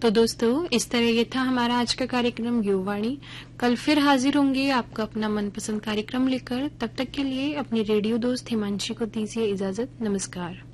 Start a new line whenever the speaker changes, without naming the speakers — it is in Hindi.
तो दोस्तों, इस तरह ये था हमारा आज का कार्यक्रम युवावाणी। कल फिर हाजिर होंगे आपका अपना मनपसंद कार्यक्रम लेकर। तब तक के लिए अपनी रेडियो दोस्त हिमांशी को दीजिए इजाजत। नमस्कार।